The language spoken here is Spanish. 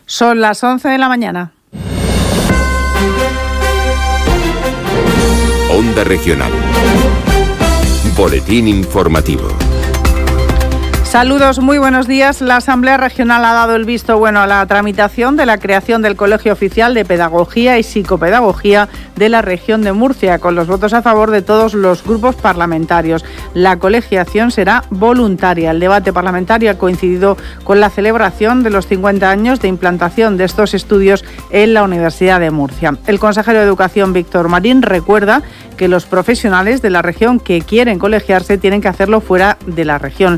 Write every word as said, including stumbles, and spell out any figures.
Son las once de la mañana. Onda Regional. Boletín informativo. Saludos, muy buenos días. La Asamblea Regional ha dado el visto bueno a la tramitación de la creación del Colegio Oficial de Pedagogía y Psicopedagogía de la región de Murcia, con los votos a favor de todos los grupos parlamentarios. La colegiación será voluntaria. El debate parlamentario ha coincidido con la celebración de los cincuenta años de implantación de estos estudios en la Universidad de Murcia. El consejero de Educación, Víctor Marín, recuerda que los profesionales de la región que quieren colegiarse tienen que hacerlo fuera de la región.